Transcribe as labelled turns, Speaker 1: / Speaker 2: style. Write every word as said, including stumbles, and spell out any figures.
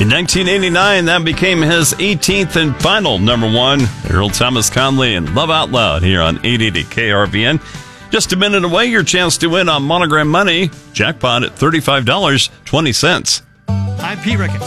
Speaker 1: In nineteen eighty-nine, that became his eighteenth and final number one. Earl Thomas Conley and Love Out Loud here on eight eighty K R V N. Just a minute away, your chance to win on Monogram Money. Jackpot at thirty-five dollars and twenty cents.
Speaker 2: I'm Pete Ricketts.